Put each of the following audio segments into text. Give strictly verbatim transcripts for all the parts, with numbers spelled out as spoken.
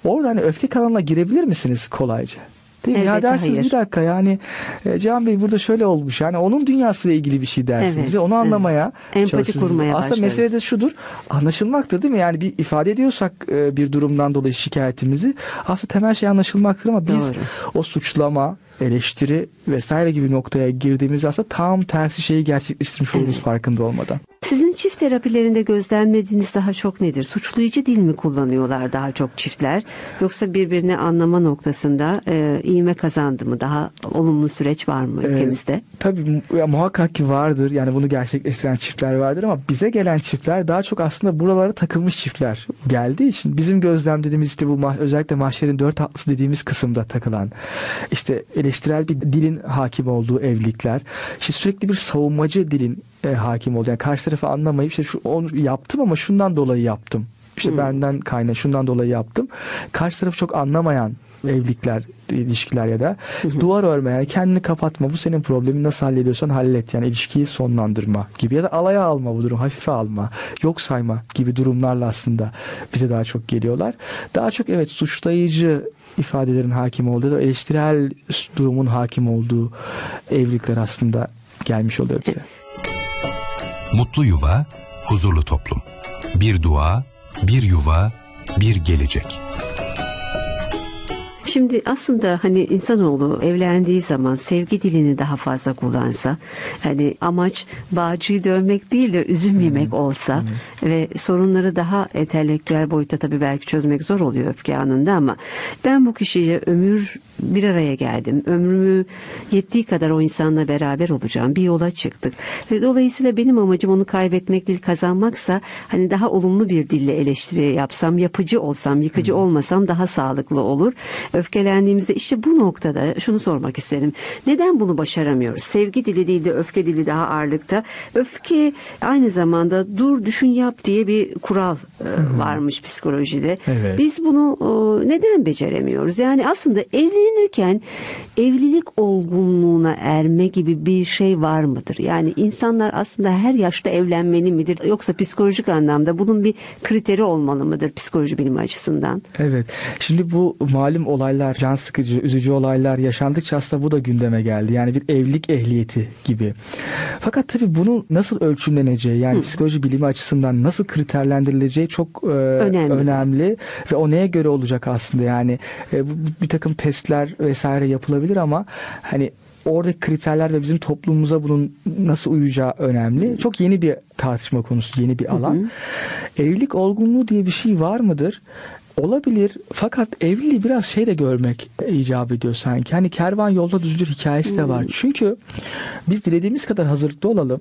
orada hani öfke kanalına girebilir misiniz kolayca? Değil mi? Ya dersiniz hayır. Bir dakika yani e, Cihan Bey burada şöyle olmuş. Yani onun dünyasıyla ilgili bir şey dersiniz evet, ve onu anlamaya evet. Empati kurmaya Aslında başlarız. mesele de şudur. Anlaşılmaktır değil mi? Yani bir ifade ediyorsak e, bir durumdan dolayı şikayetimizi aslında temel şey anlaşılmaktır ama biz Doğru. o suçlama, eleştiri vesaire gibi noktaya girdiğimizde aslında tam tersi şeyi gerçekleştirmiş oluruz evet. farkında olmadan. Sizin çift terapilerinde gözlemlediğiniz daha çok nedir? Suçlayıcı dil mi kullanıyorlar daha çok çiftler? Yoksa birbirini anlama noktasında e, ivme kazandı mı? Daha olumlu süreç var mı ülkemizde? E, tabii ya, muhakkak ki vardır. Yani bunu gerçekleştiren çiftler vardır ama bize gelen çiftler daha çok aslında buralara takılmış çiftler geldiği için bizim gözlemlediğimiz işte bu ma- özellikle mahşerin dört atlısı dediğimiz kısımda takılan işte eleştirel bir dilin hakim olduğu evlilikler, işte sürekli bir savunmacı dilin e, hakim olduğu. Yani karşı tarafı anlamayıp işte şu onu yaptım ama şundan dolayı yaptım. İşte hmm. benden kaynağı şundan dolayı yaptım. Karşı tarafı çok anlamayan evlilikler, ilişkiler ya da hmm. duvar örme, yani kendini kapatma, bu senin problemin, nasıl hallediyorsan hallet, yani ilişkiyi sonlandırma gibi ya da alaya alma, bu durum hafife alma, yok sayma gibi durumlarla aslında bize daha çok geliyorlar. Daha çok evet suçlayıcı ifadelerin hakim olduğu da eleştirel durumun hakim olduğu evlilikler aslında gelmiş oluyor bize. Mutlu yuva, huzurlu toplum. Bir dua, bir yuva, bir gelecek. Şimdi aslında hani insanoğlu evlendiği zaman sevgi dilini daha fazla kullansa, hani amaç bağcıyı dövmek değil de üzüm yemek olsa hmm. ve sorunları daha entelektüel boyutta tabii belki çözmek zor oluyor öfke anında, ama ben bu kişiyle ömür bir araya geldim. Ömrümü yettiği kadar o insanla beraber olacağım. Bir yola çıktık. Ve dolayısıyla benim amacım onu kaybetmek değil, kazanmaksa hani daha olumlu bir dille eleştiri yapsam, yapıcı olsam, yıkıcı hmm. olmasam daha sağlıklı olur. Öfkelendiğimizde işte bu noktada şunu sormak isterim. Neden bunu başaramıyoruz? Sevgi dili değil de öfke dili daha ağırlıkta. Öfke aynı zamanda dur, düşün, yap diye bir kural hmm. varmış psikolojide. Evet. Biz bunu neden beceremiyoruz? Yani aslında evlenirken evlilik olgunluğuna erme gibi bir şey var mıdır? Yani insanlar aslında her yaşta evlenmeli midir? Yoksa psikolojik anlamda bunun bir kriteri olmalı mıdır psikoloji bilimi açısından? Evet. Şimdi bu malum olaylar, can sıkıcı, üzücü olaylar yaşandıkça aslında bu da gündeme geldi. Yani bir evlilik ehliyeti gibi. Fakat tabii bunun nasıl ölçümleneceği, yani Hı. psikoloji bilimi açısından nasıl kriterlendirileceği çok e, önemli. önemli ve o neye göre olacak aslında, yani e, bu, bir takım testler vesaire yapılabilir ama hani oradaki kriterler ve bizim toplumumuza bunun nasıl uyacağı önemli. Çok yeni bir tartışma konusu, yeni bir alan. Hı hı. Evlilik olgunluğu diye bir şey var mıdır? Olabilir. Fakat evliliği biraz şey de görmek icap ediyor sanki. Hani kervan yolda düzülür hikayesi de var. Hmm. Çünkü biz dilediğimiz kadar hazırlıklı olalım.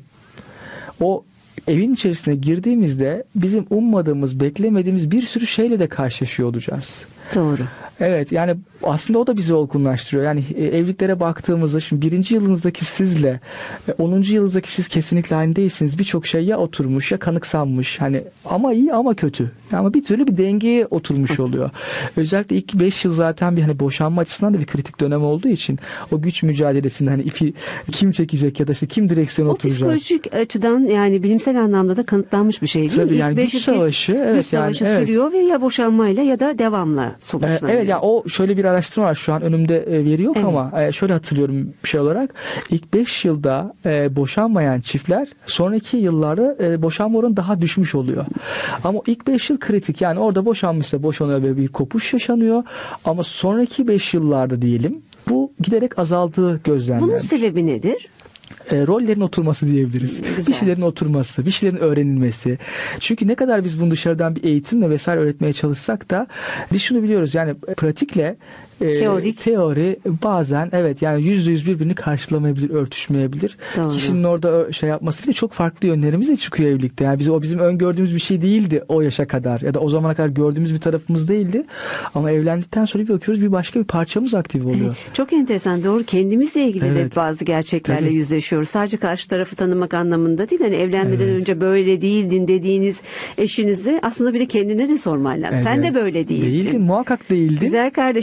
O evin içerisine girdiğimizde bizim ummadığımız, beklemediğimiz bir sürü şeyle de karşılaşıyor olacağız. Doğru. Evet, yani aslında o da bizi olgunlaştırıyor. Yani evliliklere baktığımızda şimdi birinci yılınızdaki sizle onuncu yılınızdaki siz kesinlikle aynı değilsiniz. Birçok şey ya oturmuş ya kanıksanmış. Hani ama iyi ama kötü. Ama bir türlü bir dengeye oturmuş oluyor. Özellikle ilk beş yıl zaten bir hani boşanma açısından da bir kritik dönem olduğu için o güç mücadelesinde hani ipi kim çekecek ya da işte kim direksiyona o oturacak. O psikolojik açıdan yani bilimsel anlamda da kanıtlanmış bir şey değil Tabii mi? yani güç savaşı. Evet, güç savaşı yani, sürüyor evet. ve ya boşanmayla ya da devamla sonuçlanıyor. Evet, ya o şöyle bir araştırma var, şu an önümde veri yok evet. ama şöyle hatırlıyorum bir şey olarak, ilk beş yılda e, boşanmayan çiftler sonraki yıllarda e, boşanma oranı daha düşmüş oluyor. Ama ilk beş yıl kritik, yani orada boşanmışsa boşanıyor ve bir kopuş yaşanıyor ama sonraki beş yıllarda diyelim bu giderek azaldığı gözlemlenmiş. Bunun sebebi nedir? E, rollerin oturması diyebiliriz. Güzel. Bir şeylerin oturması, bir şeylerin öğrenilmesi. Çünkü ne kadar biz bunu dışarıdan bir eğitimle vesaire öğretmeye çalışsak da biz şunu biliyoruz, yani pratikle e, Teorik. teori bazen evet yani yüzde yüz birbirini karşılamayabilir, örtüşmeyebilir. Doğru. Kişinin orada şey yapması, bir de çok farklı yönlerimiz de çıkıyor evlilikte. Yani biz, o bizim öngördüğümüz bir şey değildi o yaşa kadar ya da o zamana kadar gördüğümüz bir tarafımız değildi. Ama evlendikten sonra bir bakıyoruz bir başka bir parçamız aktif oluyor. Evet, çok enteresan, doğru, kendimizle ilgili evet. de bazı gerçeklerle Tabii. yüzleşiyoruz. Sadece karşı tarafı tanımak anlamında değil. Hani evlenmeden evet. önce böyle değildin dediğiniz eşinizle aslında bir de kendine de sorman lazım. Evet. Sen de böyle değildin. Değildin, muhakkak değildin. Güzel kardeşim evet. sen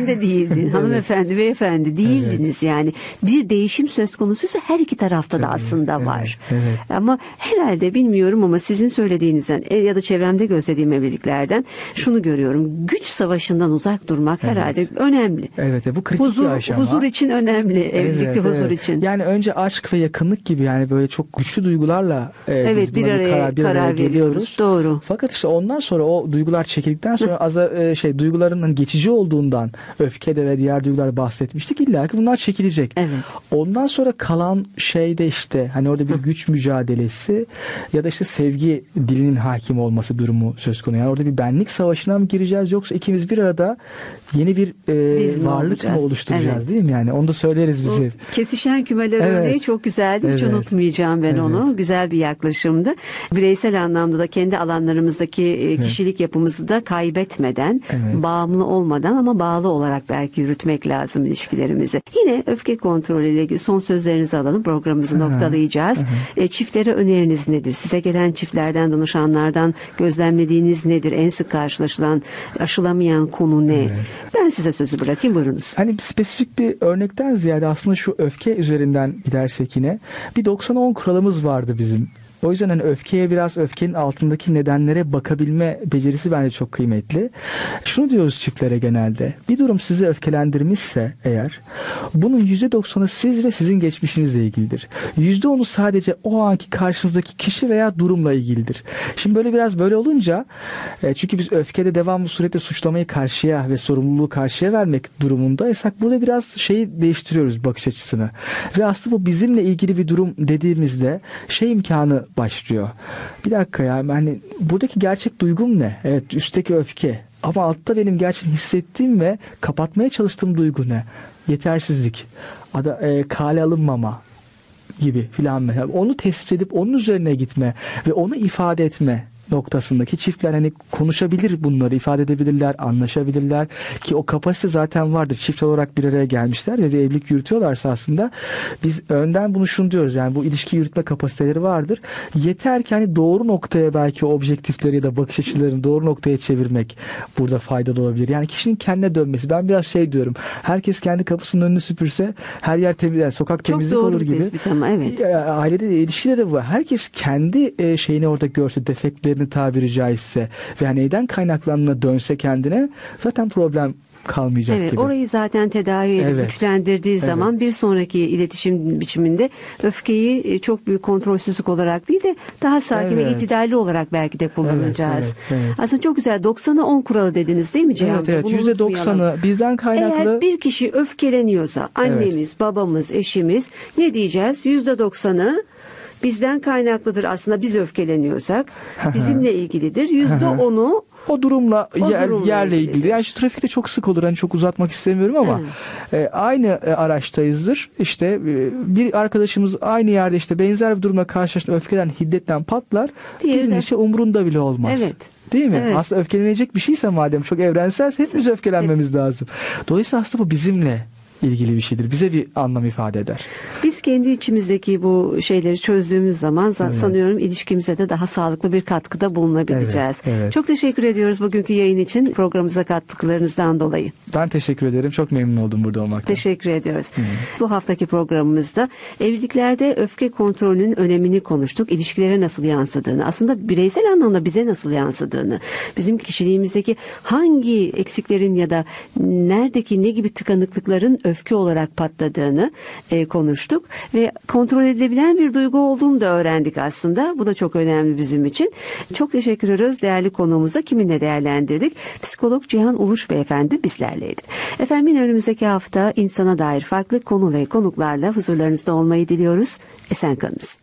sen de değildin. Hanımefendi, beyefendi değildiniz. Evet. Yani bir değişim söz konusuysa her iki tarafta da aslında evet, var. Evet, evet. Ama herhalde bilmiyorum ama sizin söylediğinizden ya da çevremde gözlediğim evliliklerden şunu görüyorum. Güç savaşından uzak durmak evet. herhalde önemli. Evet, bu kritik huzur, bir aşama. Huzur için önemli. Evlilikte evet, huzur evet. için. Yani önce aşk ve yakınlık gibi yani böyle çok güçlü duygularla e, evet, biz bir araya, karar, bir karar araya geliyoruz. Doğru. Fakat işte ondan sonra o duygular çekildikten sonra az e, şey duyguların geçici olduğundan öfkede ve diğer duygular bahsetmiştik. İlla ki bunlar çekilecek. Evet. Ondan sonra kalan şey de işte hani orada bir güç mücadelesi ya da işte sevgi dilinin hakim olması durumu söz konusu. Yani orada bir benlik savaşına mı gireceğiz yoksa ikimiz bir arada yeni bir e, varlık mı oluşturacağız evet. değil mi? Yani onu da söyleriz bize. Kesişen kümeler evet. örneği çok güzeldi. Hiç evet. unutmayacağım ben evet. onu. Güzel bir yaklaşımdı. Bireysel anlamda da kendi alanlarımızdaki kişilik evet. yapımızı da kaybetmeden, evet. bağımlı olmadan ama bağlı olarak belki yürütmek lazım ilişkilerimizi. Yine öfke kontrolü ile ilgili son sözlerinizi alalım. Programımızı Aha. noktalayacağız. Aha. Çiftlere öneriniz nedir? Size gelen çiftlerden, danışanlardan gözlemlediğiniz nedir? En sık karşılaşılan, aşılamayan konu ne? Evet. Ben size sözü bırakayım. Buyurunuz. Hani spesifik bir örnekten ziyade aslında şu öfke üzerinden gidersek yine bir doksan on kuralımız vardı bizim. O yüzden hani öfkeye biraz öfkenin altındaki nedenlere bakabilme becerisi bence çok kıymetli. Şunu diyoruz çiftlere genelde. Bir durum sizi öfkelendirmişse eğer bunun yüzde doksanı siz ve sizin geçmişinizle ilgilidir. yüzde onu sadece o anki karşınızdaki kişi veya durumla ilgilidir. Şimdi böyle biraz böyle olunca e, çünkü biz öfkede devamlı sürekli suçlamayı karşıya ve sorumluluğu karşıya vermek durumundaysak burada biraz şeyi değiştiriyoruz bakış açısını. Ve aslında bu bizimle ilgili bir durum dediğimizde şey imkanı başlıyor. Bir dakika ya hani buradaki gerçek duygum ne? Evet üstteki öfke. Ama altta benim gerçekten hissettiğim ve kapatmaya çalıştığım duygu ne? Yetersizlik. Ada, e, kale alınmama gibi filan. Onu tespit edip onun üzerine gitme ve onu ifade etme noktasındaki çiftler hani konuşabilir bunları, ifade edebilirler, anlaşabilirler ki o kapasite zaten vardır. Çift olarak bir araya gelmişler ve bir evlilik yürütüyorlarsa aslında biz önden bunu şunu diyoruz yani bu ilişki yürütme kapasiteleri vardır. Yeter ki hani doğru noktaya belki objektifleri ya da bakış açılarını doğru noktaya çevirmek burada faydalı olabilir. Yani kişinin kendine dönmesi. Ben biraz şey diyorum. Herkes kendi kapısının önünü süpürse her yer temiz, yani sokak temizlik olur gibi. Çok doğru bir tespit ama evet. Ailede de ilişkide de bu. Herkes kendi şeyini orada görse, defektleri tabiri caizse ve neyden kaynaklandığına dönse kendine zaten problem kalmayacak evet, gibi. Orayı zaten tedavi edip evet. güçlendirdiği evet. zaman bir sonraki iletişim biçiminde öfkeyi çok büyük kontrolsüzlük olarak değil de daha sakin evet. ve itidalli olarak belki de kullanacağız. Evet, evet, evet. Aslında çok güzel. doksana on kuralı dediniz değil mi Cihan evet, Bey? Evet, yüzde doksanı bizden kaynaklı. Eğer bir kişi öfkeleniyorsa annemiz, evet. babamız, eşimiz ne diyeceğiz? yüzde doksanı bizden kaynaklıdır aslında biz öfkeleniyorsak bizimle ilgilidir. Yüzde onu o durumla o yer, yerle ilgili. Yani şu trafikte çok sık olur. Hani çok uzatmak istemiyorum ama e, aynı e, araçtayızdır. İşte e, bir arkadaşımız aynı yerde işte benzer bir durumla karşılaştığında öfkeden, hiddetten patlar. Diğerinin şey umrunda bile olmaz. Evet. Değil mi? Evet. Aslında öfkelenecek bir şeyse madem çok evrenselse hepimiz öfkelenmemiz lazım. Dolayısıyla aslında bu bizimle ilgili bir şeydir. Bize bir anlam ifade eder. Biz kendi içimizdeki bu şeyleri çözdüğümüz zaman evet. sanıyorum ilişkimize de daha sağlıklı bir katkıda bulunabileceğiz. Evet, evet. Çok teşekkür ediyoruz bugünkü yayın için, programımıza kattıklarınızdan dolayı. Ben teşekkür ederim. Çok memnun oldum burada olmaktan. Teşekkür ediyoruz. Hı. Bu haftaki programımızda evliliklerde öfke kontrolünün önemini konuştuk. İlişkilere nasıl yansıdığını, aslında bireysel anlamda bize nasıl yansıdığını, bizim kişiliğimizdeki hangi eksiklerin ya da neredeki ne gibi tıkanıklıkların öfke olarak patladığını e, konuştuk ve kontrol edilebilen bir duygu olduğunu da öğrendik aslında. Bu da çok önemli bizim için. Çok teşekkür ediyoruz değerli konuğumuza. Kiminle değerlendirdik? Psikolog Cihan Uluç Beyefendi bizlerleydi. Efendim önümüzdeki hafta insana dair farklı konu ve konuklarla huzurlarınızda olmayı diliyoruz. Esen kalınız.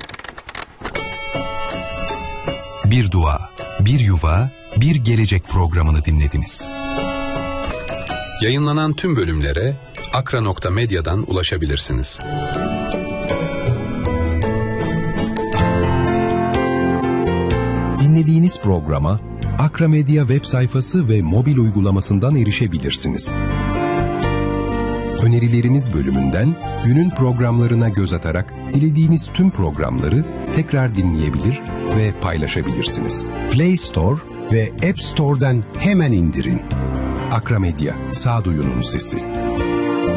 Bir dua, bir yuva, bir gelecek programını dinlediniz. Yayınlanan tüm bölümlere akra nokta medya'dan ulaşabilirsiniz. Dinlediğiniz programa Akra Medya web sayfası ve mobil uygulamasından erişebilirsiniz. Önerileriniz bölümünden günün programlarına göz atarak dilediğiniz tüm programları tekrar dinleyebilir ve paylaşabilirsiniz. Play Store ve App Store'dan hemen indirin. Akra Medya, sağduyunun sesi.